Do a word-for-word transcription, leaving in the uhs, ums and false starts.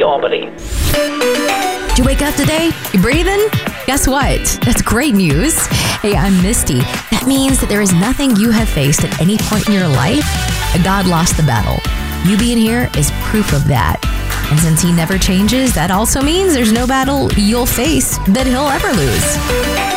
Albany. Did you wake up today? You breathing? Guess what? That's great news. Hey, I'm Misty. That means that there is nothing you have faced at any point in your life that God lost the battle. You being here is proof of that. And since he never changes, that also means there's no battle you'll face that he'll ever lose.